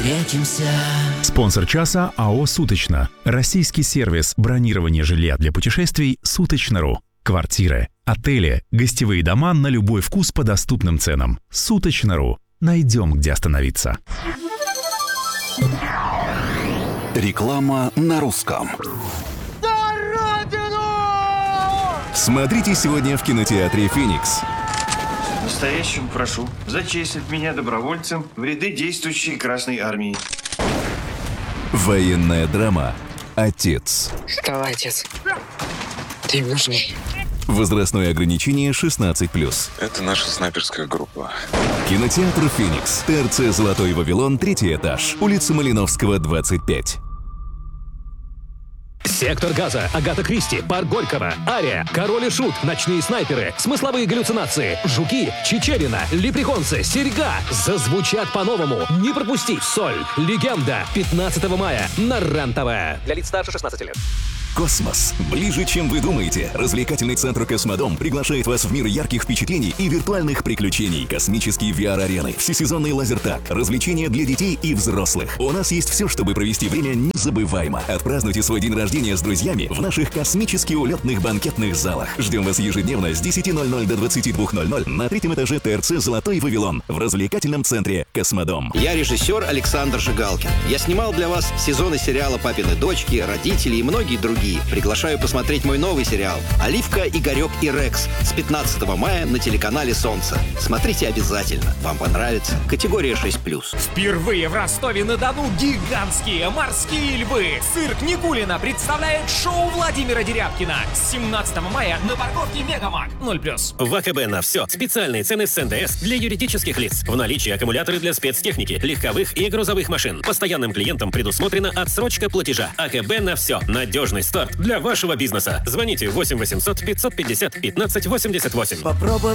встретимся. Спонсор часа АО «Суточно». Российский сервис бронирования жилья для путешествий «Суточно.ру». Квартиры, отели, гостевые дома на любой вкус по доступным ценам. «Суточно.ру». Найдем, где остановиться. Реклама на русском. Смотрите сегодня в кинотеатре «Феникс». Настоящему прошу зачислить меня добровольцем в ряды действующей Красной Армии. Военная драма «Отец». Вставай, отец. Ты нужный. Возрастное ограничение 16+. Это наша снайперская группа. Кинотеатр «Феникс». ТРЦ «Золотой Вавилон», 3-й этаж. Улица Малиновского, 25. «Сектор газа», «Агата Кристи», «Парк Горького», «Ария», «Король и Шут», «Ночные снайперы», «Смысловые галлюцинации», «Жуки», «Чичерина», «Лепреконцы», «Серьга» зазвучат по-новому. Не пропусти «Соль», «Легенда» 15 мая на РЕН-ТВ. Для лиц старше 16 лет. Космос. Ближе, чем вы думаете. Развлекательный центр «Космодом» приглашает вас в мир ярких впечатлений и виртуальных приключений. Космические VR-арены, всесезонный лазертаг, развлечения для детей и взрослых. У нас есть все, чтобы провести время незабываемо. Отпразднуйте свой день рождения с друзьями в наших космически улетных банкетных залах. Ждем вас ежедневно с 10:00 до 22:00 на 3-м этаже ТРЦ «Золотой Вавилон» в развлекательном центре «Космодом». Я режиссер Александр Жигалкин. Я снимал для вас сезоны сериала «Папины дочки», «Родители» и многие другие. Приглашаю посмотреть мой новый сериал «Оливка, Игорек и Рекс» с 15 мая на телеканале «Солнце». Смотрите обязательно. Вам понравится. Категория 6+. Впервые в Ростове-на-Дону гигантские морские львы. Цирк Никулина представляет шоу Владимира Дерябкина. С 17 мая на парковке Мегамаг. 0+. В АКБ на все. Специальные цены с НДС для юридических лиц. В наличии аккумуляторы для спецтехники, легковых и грузовых машин. Постоянным клиентам предусмотрена отсрочка платежа. АКБ на все. Надежный старт для вашего бизнеса. Звоните 8 800 550 15 88. Попробуй